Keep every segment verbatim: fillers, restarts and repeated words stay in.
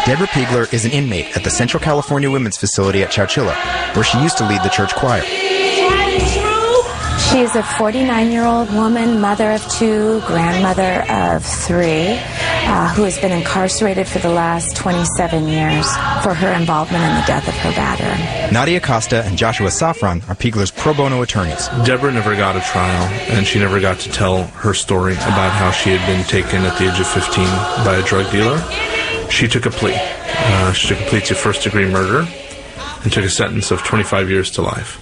Deborah Piegler is an inmate at the Central California Women's Facility at Chowchilla, where she used to lead the church choir. She is a forty-nine-year-old woman, mother of two, grandmother of three, uh, who has been incarcerated for the last twenty-seven years for her involvement in the death of her batterer. Nadia Costa and Joshua Safran are Piegler's pro bono attorneys. Deborah never got a trial, and she never got to tell her story about how she had been taken at the age of fifteen by a drug dealer. She took a plea. Uh, she took a plea to first-degree murder and took a sentence of twenty-five years to life.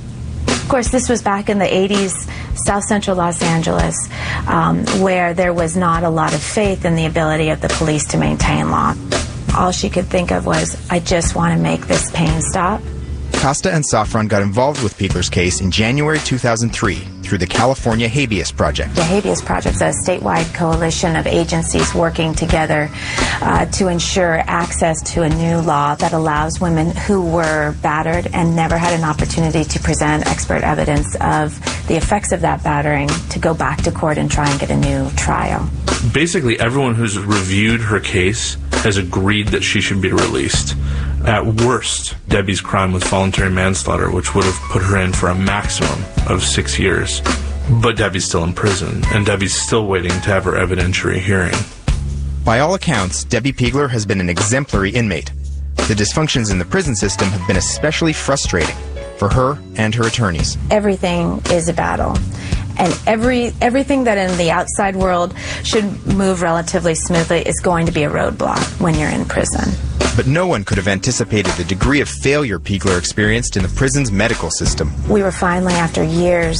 Of course, this was back in the eighties, South Central Los Angeles, um, where there was not a lot of faith in the ability of the police to maintain law. All she could think of was, I just want to make this pain stop. Costa and Safran got involved with Piegler's case in January two thousand three through the California Habeas Project. The Habeas Project is a statewide coalition of agencies working together uh, to ensure access to a new law that allows women who were battered and never had an opportunity to present expert evidence of the effects of that battering to go back to court and try and get a new trial. Basically, everyone who's reviewed her case has agreed that she should be released. At worst, Debbie's crime was voluntary manslaughter, which would have put her in for a maximum of six years. But Debbie's still in prison, and Debbie's still waiting to have her evidentiary hearing. By all accounts, Debbie Piegler has been an exemplary inmate. The dysfunctions in the prison system have been especially frustrating for her and her attorneys. Everything is a battle. And every everything that in the outside world should move relatively smoothly is going to be a roadblock when you're in prison. But no one could have anticipated the degree of failure Piegler experienced in the prison's medical system. We were finally, after years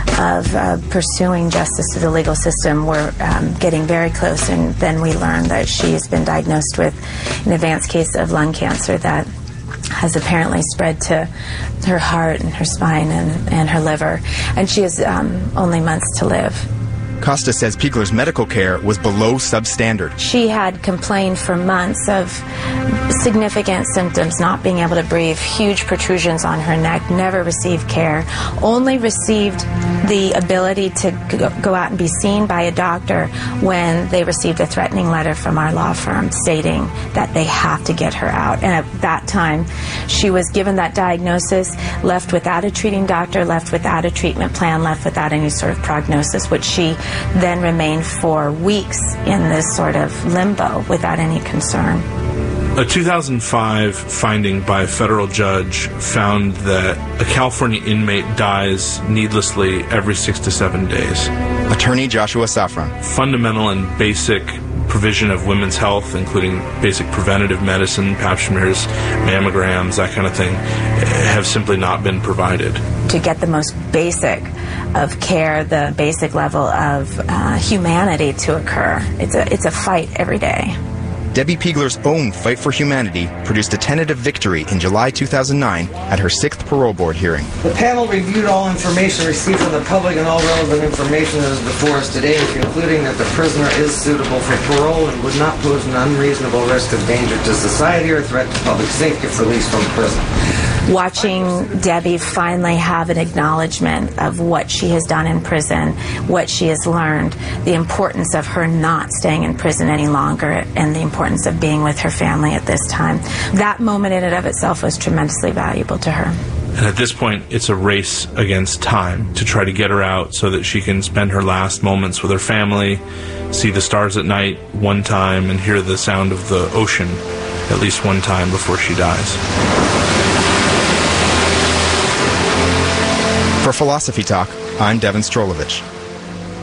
of uh, pursuing justice through the legal system, we're um, getting very close, and then we learned that she has been diagnosed with an advanced case of lung cancer that has apparently spread to her heart and her spine and, and her liver, and she has um, only months to live. Costa says Piegler's medical care was below substandard. She had complained for months of significant symptoms, not being able to breathe, huge protrusions on her neck, never received care, only received the ability to go out and be seen by a doctor when they received a threatening letter from our law firm stating that they have to get her out. And at that time, she was given that diagnosis, left without a treating doctor, left without a treatment plan, left without any sort of prognosis, which she then remained for weeks in this sort of limbo without any concern. A two thousand five finding by a federal judge found that a California inmate dies needlessly every six to seven days. Attorney Joshua Safran. Fundamental and basic provision of women's health, including basic preventative medicine, pap smears, mammograms, that kind of thing, have simply not been provided. To get the most basic of care, the basic level of uh, humanity to occur, it's a, it's a fight every day. Debbie Piegler's own Fight for Humanity produced a tentative victory in July two thousand nine at her sixth parole board hearing. The panel reviewed all information received from the public and all relevant information that is before us today, concluding that the prisoner is suitable for parole and would not pose an unreasonable risk of danger to society or threat to public safety if released from prison. Watching Debbie finally have an acknowledgement of what she has done in prison, what she has learned, the importance of her not staying in prison any longer, and the importance of being with her family at this time. That moment in and of itself was tremendously valuable to her. And at this point, it's a race against time to try to get her out so that she can spend her last moments with her family, see the stars at night one time, and hear the sound of the ocean at least one time before she dies. For Philosophy Talk, I'm Devin Strolovich.